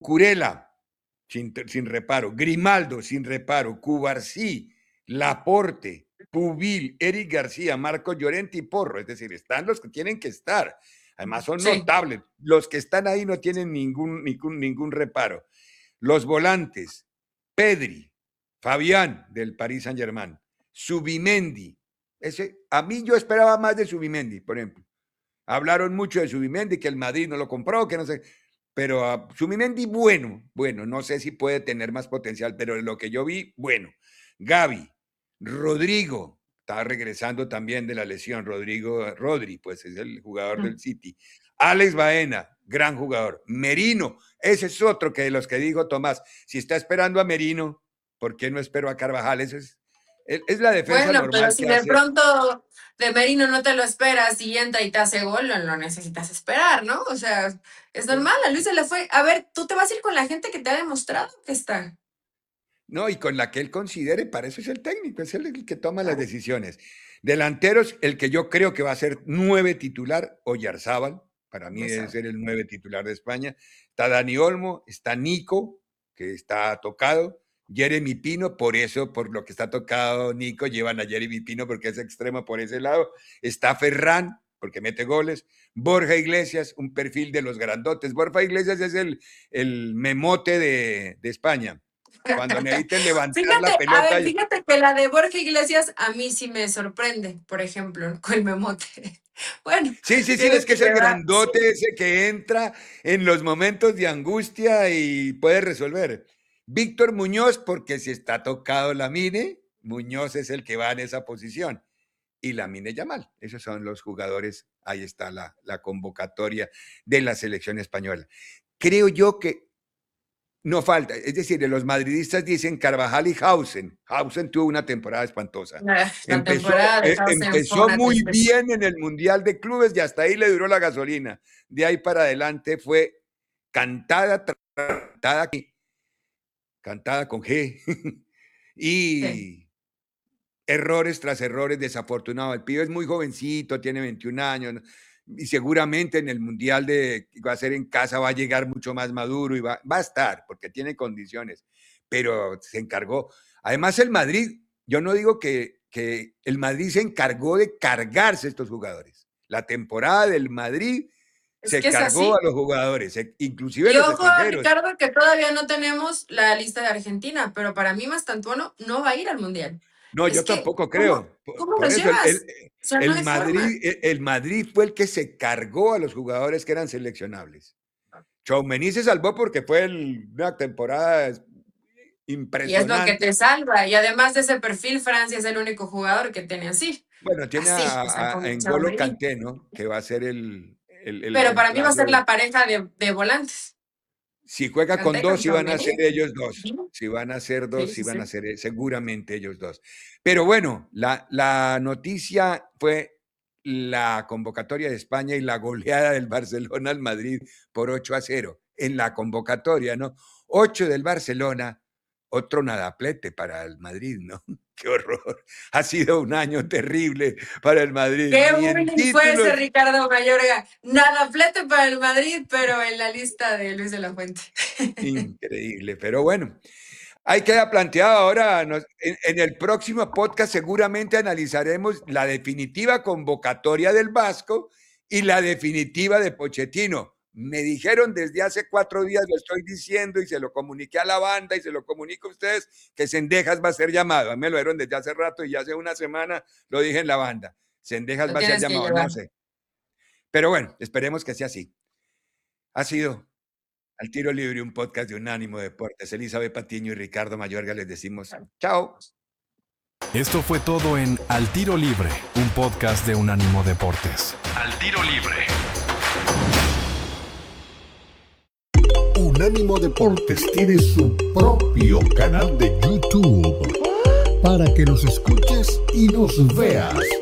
Cucurella, sin reparo, Grimaldo, sin reparo, Cubarsí, Laporte, Pubil, Eric García, Marco Llorente y Porro. Es decir, están los que tienen que estar. Además son notables. Los que están ahí no tienen ningún reparo. Los volantes, Pedri, Fabián del Paris Saint-Germain, Zubimendi. A mí yo esperaba más de Zubimendi, por ejemplo. Hablaron mucho de Zubimendi, que el Madrid no lo compró, que no sé. Pero Zubimendi, bueno, no sé si puede tener más potencial, pero lo que yo vi, bueno. Gavi, Rodrigo, está regresando también de la lesión. Rodri, pues es el jugador del City. Alex Baena, gran jugador. Merino, ese es otro que de los que dijo Tomás. Si está esperando a Merino, ¿por qué no espero a Carvajal? Eso es la defensa normal. Bueno, pero si de pronto de Merino no te lo esperas y entra y te hace gol, no necesitas esperar, ¿no? O sea, es normal, a Luis se le fue. A ver, tú te vas a ir con la gente que te ha demostrado que está. No, y con la que él considere, para eso es el técnico, es el que toma las decisiones. Delanteros, el que yo creo que va a ser 9 titular, Oyarzábal, para mí debe ser el 9 titular de España. Está Dani Olmo, está Nico, que está tocado, Jeremy Pino, por lo que está tocado Nico, llevan a Jeremy Pino porque es extremo por ese lado. Está Ferran, porque mete goles. Borja Iglesias, un perfil de los grandotes. Borja Iglesias es el memote de España. Cuando necesiten levantar la pelota. A ver, fíjate que la de Borja Iglesias a mí sí me sorprende, por ejemplo, con el memote. Bueno. Sí, es que es el grandote ese que entra en los momentos de angustia y puede resolver. Víctor Muñoz, porque si está tocado Lamine, Muñoz es el que va en esa posición. Y Lamine Yamal, esos son los jugadores. Ahí está la convocatoria de la selección española. Creo yo que no falta, es decir, los madridistas dicen Carvajal y Hausen. Hausen tuvo una temporada espantosa. Empezó muy bien en el Mundial de Clubes y hasta ahí le duró la gasolina. De ahí para adelante fue cantada con G. Y errores tras errores, desafortunados. El pibe es muy jovencito, tiene 21 años, y seguramente en el Mundial que va a ser en casa va a llegar mucho más maduro y va a estar, porque tiene condiciones, pero se encargó. Además, el Madrid, yo no digo que el Madrid se encargó de cargarse estos jugadores. La temporada del Madrid se cargó a los jugadores, inclusive los extranjeros. Ricardo, que todavía no tenemos la lista de Argentina, pero para mí Mastantuono no va a ir al Mundial. No, yo tampoco creo. ¿Cómo los llevas? El Madrid fue el que se cargó a los jugadores que eran seleccionables. Tchouaméni se salvó porque fue una temporada impresionante. Y es lo que te salva. Y además de ese perfil, Francia es el único jugador que tiene así. Bueno, tiene a N'Golo Kanté, ¿no? Que va a ser pero para mí va a ser la pareja de volantes. Si juega con dos, sí van a ser ellos dos. Si van a ser dos, sí van a ser seguramente ellos dos. Pero bueno, la noticia fue la convocatoria de España y la goleada del Barcelona al Madrid por 8-0 en la convocatoria, ¿no? 8 del Barcelona, otro nadaplete para el Madrid, ¿no? ¡Qué horror! Ha sido un año terrible para el Madrid. ¡Qué bullying fue ese, Ricardo Mayorga! Nadaplete para el Madrid, pero en la lista de Luis de la Fuente. Increíble, pero bueno. Ahí queda planteado ahora, en el próximo podcast seguramente analizaremos la definitiva convocatoria del Vasco y la definitiva de Pochettino. Me dijeron desde hace 4 días, lo estoy diciendo y se lo comuniqué a la banda y se lo comunico a ustedes, que Cendejas va a ser llamado. A mí me lo dieron desde hace rato y ya hace una semana lo dije en la banda. Cendejas va a ser llamado, no sé. Pero bueno, esperemos que sea así. Ha sido Al Tiro Libre, un podcast de Unánimo Deportes. Elizabeth Patiño y Ricardo Mayorga les decimos chao. Esto fue todo en Al Tiro Libre, un podcast de Unánimo Deportes. Al Tiro Libre. Unánimo Deportes tiene su propio canal de YouTube para que nos escuches y nos veas.